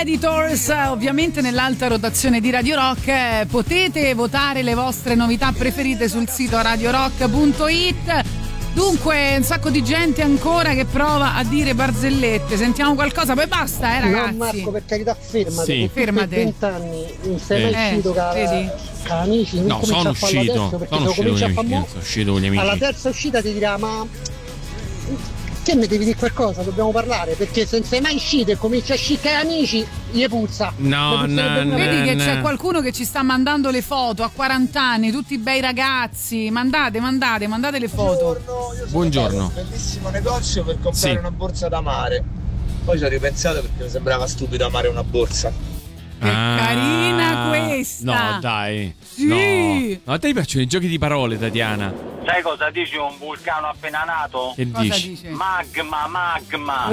Editors, ovviamente nell'alta rotazione di Radio Rock. Potete votare le vostre novità preferite sul sito radiorock.it. Dunque, un sacco di gente ancora che prova a dire barzellette. Sentiamo qualcosa, poi basta, ragazzi. No, Marco, per carità, fermate. Sì. Fermate. 20 anni non sei mai uscito con amici. No, sono uscito. Sono uscito con gli amici. Alla terza uscita ti dirà, ma che mi devi dire qualcosa, dobbiamo parlare, perché se non sei mai uscito e cominci a sciccare amici, gli puzza. No. Vedi che c'è qualcuno che ci sta mandando le foto a 40 anni, tutti bei ragazzi. Mandate le foto. Buongiorno. Un bellissimo negozio per comprare una borsa da mare. Poi ci ho ripensato perché mi sembrava stupido amare una borsa. Che carina questa! No, dai. Sì. No, a te piacciono i giochi di parole, Tatiana? Sai cosa dice un vulcano appena nato? Che cosa dici? Magma.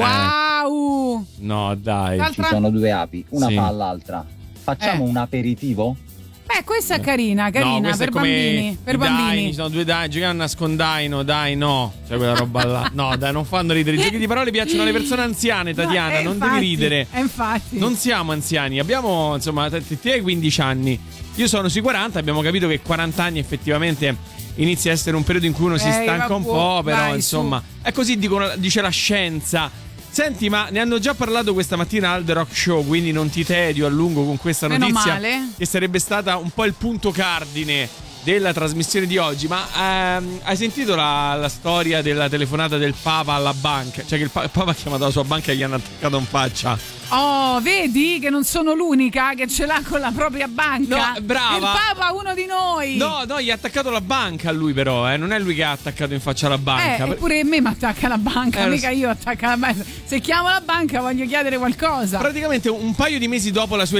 Wow! No, dai. L'altra... Ci sono due api, una Sì. fa all'altra. Facciamo un aperitivo? Questa è carina, No, questa per è come bambini. Per dai, bambini. ci sono due dai, giocare a nascondaino, dai, no. Cioè quella roba là. No, dai, non fanno ridere. I giochi di parole piacciono alle persone anziane, Tatiana, non infatti, devi ridere. Infatti. Non siamo anziani, abbiamo, insomma, te hai 15 anni. Io sono sui 40, abbiamo capito che 40 anni effettivamente inizia a essere un periodo in cui uno si stanca un po', però vai, insomma, è così dice la scienza. Senti, ma ne hanno già parlato questa mattina al The Rock Show, quindi non ti tedio a lungo con questa Meno notizia male. che sarebbe stata un po' il punto cardine della trasmissione di oggi. Ma hai sentito la storia della telefonata del Papa alla banca? Cioè che il Papa ha chiamato la sua banca e gli hanno attaccato in faccia. Oh, vedi che non sono l'unica che ce l'ha con la propria banca. No, brava. Il Papa, uno di noi. No, gli ha attaccato la banca a lui però, non è lui che ha attaccato in faccia la banca. Eppure a me mi attacca la banca, mica io attacco la banca. Se chiamo la banca voglio chiedere qualcosa. Praticamente un paio di mesi dopo la sua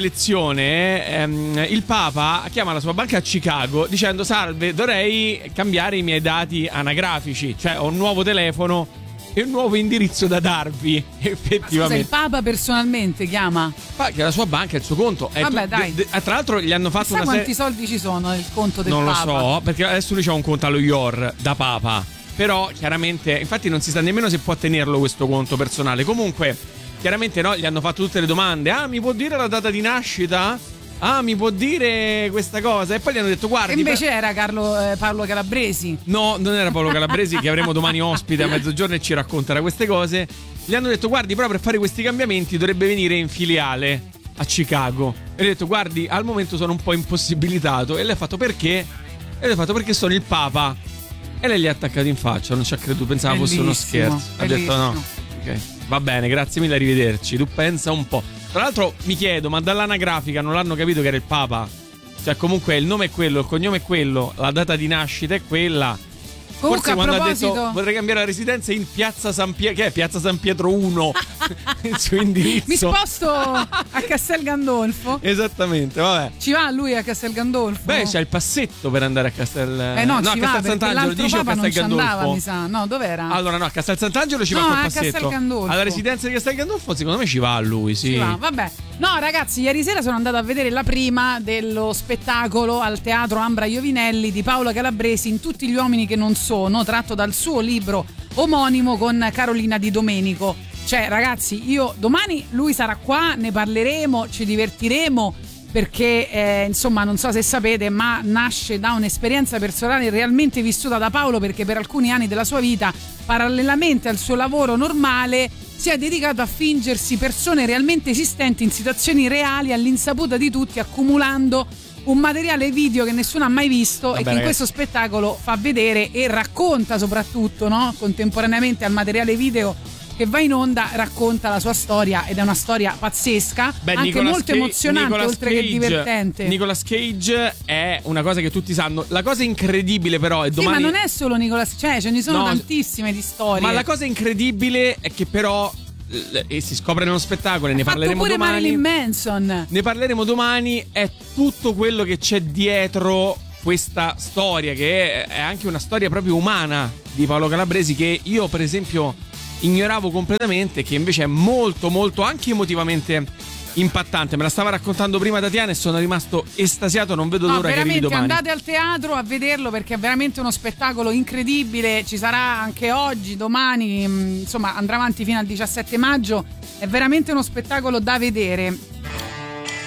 elezione, il Papa chiama la sua banca a Chicago dicendo: salve, dovrei cambiare i miei dati anagrafici, cioè ho un nuovo telefono e un nuovo indirizzo da darvi. Effettivamente. Scusa, il Papa personalmente chiama? Che la sua banca, il suo conto. Vabbè, dai. Tra l'altro gli hanno fatto Sai quanti soldi ci sono nel conto del non Papa? Non lo so, perché adesso lui c'ha un conto allo IOR da Papa. Però chiaramente, infatti non si sa nemmeno se può tenerlo questo conto personale. Comunque, chiaramente no, gli hanno fatto tutte le domande. Mi può dire la data di nascita? Mi può dire questa cosa? E poi gli hanno detto: guardi. E invece era Paolo Calabresi. No, non era Paolo Calabresi, che avremo domani ospite a mezzogiorno e ci racconterà queste cose. Gli hanno detto: guardi, però per fare questi cambiamenti dovrebbe venire in filiale a Chicago. E gli ha detto: guardi, al momento sono un po' impossibilitato. E lei ha fatto: perché? E lei ha fatto: perché sono il Papa. E lei gli ha attaccato in faccia, non ci ha creduto, pensava fosse uno scherzo. Ha detto: no, ok, va bene, grazie mille, arrivederci. Tu pensa un po'. Tra l'altro mi chiedo, ma dall'anagrafica non l'hanno capito che era il Papa? Cioè comunque il nome è quello, il cognome è quello, la data di nascita è quella. Comunque, forse quando proposito... ha detto potrei cambiare la residenza in Piazza San Pietro, che è Piazza San Pietro 1, il suo indirizzo. Mi sposto a Castel Gandolfo. Esattamente, vabbè. Ci va lui a Castel Gandolfo? Beh, c'è il passetto per andare a Castel... no, a ci Castel va, Sant'Angelo, dice a Papa Castel non Gandolfo. Andava, mi sa. No, dov'era? Allora no, a Castel Sant'Angelo ci va col a passetto. Castel Gandolfo. Alla residenza di Castel Gandolfo secondo me ci va lui, sì. Ci va, vabbè. No, ragazzi, ieri sera sono andata a vedere la prima dello spettacolo al Teatro Ambra Iovinelli di Paolo Calabresi, In tutti gli uomini che non sono, tratto dal suo libro omonimo con Carolina Di Domenico. Cioè, ragazzi, io domani lui sarà qua, ne parleremo, ci divertiremo, perché insomma, non so se sapete, ma nasce da un'esperienza personale realmente vissuta da Paolo, perché per alcuni anni della sua vita, parallelamente al suo lavoro normale, si è dedicato a fingersi persone realmente esistenti in situazioni reali all'insaputa di tutti, accumulando un materiale video che nessuno ha mai visto. E che in questo spettacolo fa vedere e racconta soprattutto, no? Contemporaneamente al materiale video che va in onda, racconta la sua storia, ed è una storia pazzesca. Beh, anche molto emozionante, oltre che divertente. Nicolas Cage è una cosa che tutti sanno. La cosa incredibile però è domani... Sì, ma non è solo Nicolas Cage, ce ne sono tantissime di storie. Ma la cosa incredibile è che però e si scopre nello spettacolo e ne parleremo pure domani. Marilyn Manson. Ne parleremo domani, è tutto quello che c'è dietro questa storia, che è anche una storia proprio umana di Paolo Calabresi, che io per esempio ignoravo completamente, che invece è molto molto anche emotivamente impattante. Me la stava raccontando prima Tatiana e sono rimasto estasiato, non vedo l'ora che arrivi domani. Andate al teatro a vederlo, perché è veramente uno spettacolo incredibile. Ci sarà anche oggi, domani, insomma andrà avanti fino al 17 maggio. È veramente uno spettacolo da vedere.